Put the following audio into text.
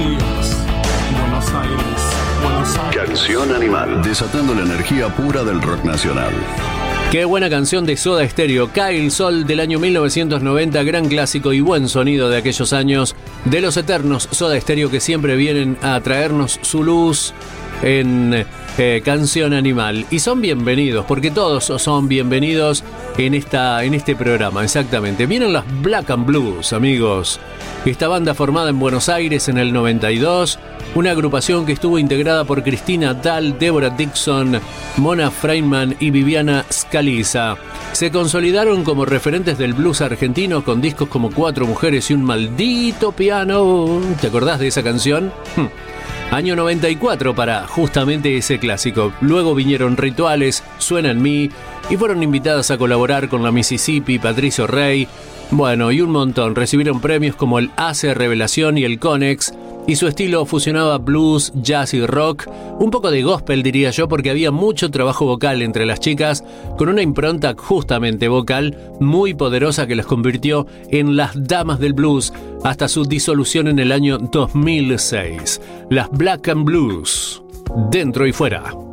energías. Buenos Aires, Buenos Aires. Canción Animal, desatando la energía pura del rock nacional. Qué buena canción de Soda Stereo, Cae el Sol del año 1990, gran clásico y buen sonido de aquellos años de los eternos Soda Stereo que siempre vienen a traernos su luz en Canción Animal. Y son bienvenidos, porque todos son bienvenidos en este programa, exactamente. Vienen las Black and Blues, amigos. Esta banda formada en Buenos Aires en el 92, una agrupación que estuvo integrada por Cristina Dahl, Deborah Dixon, Mona Freeman y Viviana Scalisa. Se consolidaron como referentes del blues argentino con discos como Cuatro Mujeres y un Maldito Piano. ¿Te acordás de esa canción? Año 94 para justamente ese clásico. Luego vinieron Rituales, Suena en mí y fueron invitadas a colaborar con la Mississippi, Patricio Rey. Bueno, y un montón. Recibieron premios como el ACE Revelación y el Conex. Y su estilo fusionaba blues, jazz y rock, un poco de gospel diría yo, porque había mucho trabajo vocal entre las chicas, con una impronta justamente vocal muy poderosa que las convirtió en las damas del blues hasta su disolución en el año 2006. Las Black and Blues, dentro y fuera.